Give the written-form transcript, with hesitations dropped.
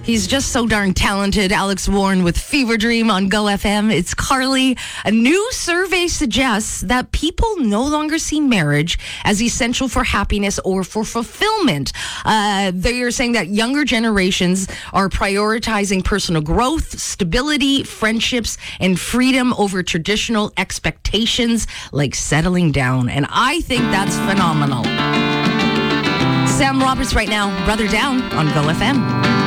He's just so darn talented. Alex Warren with Fever Dream on Go FM. It's Carly. A new survey suggests that people no longer see marriage as essential for happiness or for fulfillment. They are saying that younger generations are prioritizing personal growth, stability, friendships, and freedom over traditional expectations like settling down. And I think that's phenomenal. Sam Roberts right now, Brother Down on Go FM.